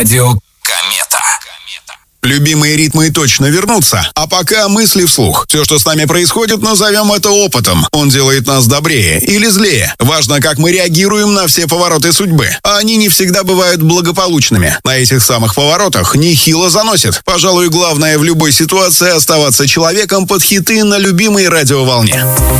Радио Комета. Любимые ритмы точно вернутся. А пока мысли вслух. Все, что с нами происходит, назовем это опытом. Он делает нас добрее или злее. Важно, как мы реагируем на все повороты судьбы. А они не всегда бывают благополучными. На этих самых поворотах нехило заносит. Пожалуй, главное в любой ситуации оставаться человеком под хиты на любимой радиоволне.